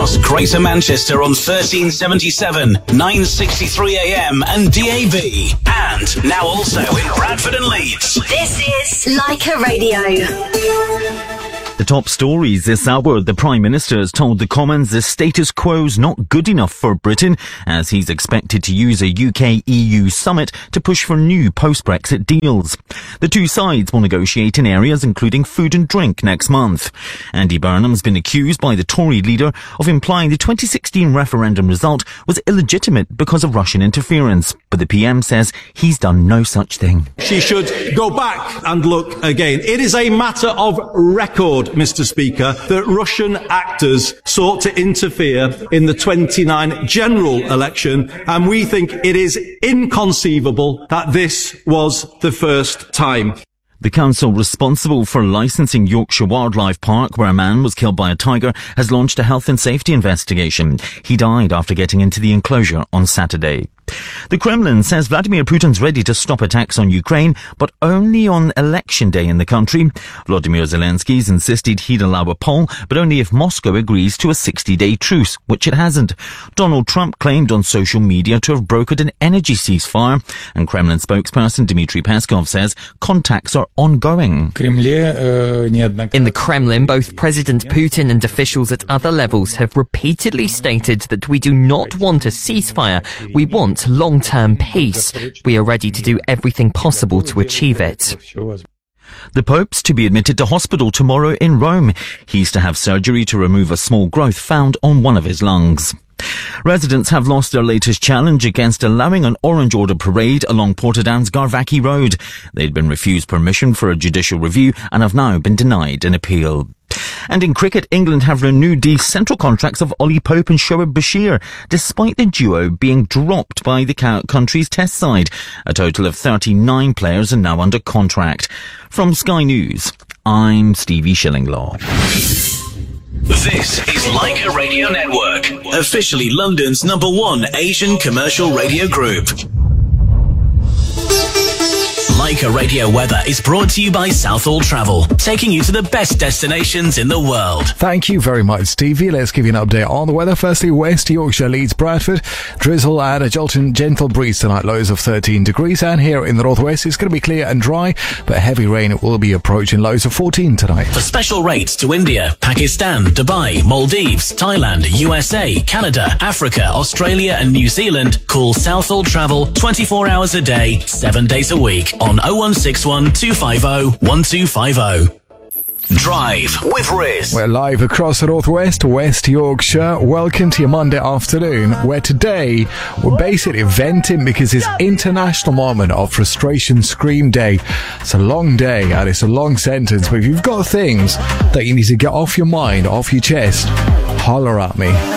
across Greater Manchester on 1377, 963 AM and DAB. And now also in Bradford and Leeds. This is Leica Radio. The top stories this hour. The Prime Minister has told the Commons the status quo's not good enough for Britain, as he's expected to use a UK-EU summit to push for new post-Brexit deals. The two sides will negotiate in areas including food and drink next month. Andy Burnham's been accused by the Tory leader of implying the 2016 referendum result was illegitimate because of Russian interference, but the PM says he's done no such thing. She should go back and look again. It is a matter of record, Mr. Speaker, that Russian actors sought to interfere in the 29 general election, and we think it is inconceivable that this was the first time. The council responsible for licensing Yorkshire Wildlife Park, where a man was killed by a tiger, has launched a health and safety investigation. He died after getting into the enclosure on Saturday. The Kremlin says Vladimir Putin's ready to stop attacks on Ukraine, but only on election day in the country. Volodymyr Zelensky's insisted he'd allow a poll, but only if Moscow agrees to a 60-day truce, which it hasn't. Donald Trump claimed on social media to have brokered an energy ceasefire, and Kremlin spokesperson Dmitry Peskov says contacts are ongoing. In the Kremlin, both President Putin and officials at other levels have repeatedly stated that we do not want a ceasefire. We want long-term peace. We are ready to do everything possible to achieve it. The Pope's to be admitted to hospital tomorrow in Rome. He's to have surgery to remove a small growth found on one of his lungs. Residents have lost their latest challenge against allowing an Orange Order parade along Portadown's Garvackie Road. They'd been refused permission for a judicial review and have now been denied an appeal. And in cricket, England have renewed the central contracts of Ollie Pope and Shoaib Bashir, despite the duo being dropped by the country's test side. A total of 39 players are now under contract. From Sky News, I'm Stevie Shillinglaw. This is Leica Radio Network, officially London's #1 Asian commercial radio group. Leica Radio Weather is brought to you by Southall Travel, taking you to the best destinations in the world. Thank you very much, Stevie. Let's give you an update on the weather. Firstly, West Yorkshire, Leeds, Bradford. Drizzle and a gentle breeze tonight, lows of 13 degrees. And here in the northwest, it's going to be clear and dry, but heavy rain will be approaching, lows of 14 tonight. For special rates to India, Pakistan, Dubai, Maldives, Thailand, USA, Canada, Africa, Australia and New Zealand, call Southall Travel 24 hours a day, 7 days a week on 0161 250 1250. Drive with Riz. We're live across the northwest, West Yorkshire. Welcome to your Monday afternoon, where today we're basically venting because it's International Moment of Frustration Scream Day. It's a long day and it's a long sentence, but if you've got things that you need to get off your mind, off your chest, holler at me.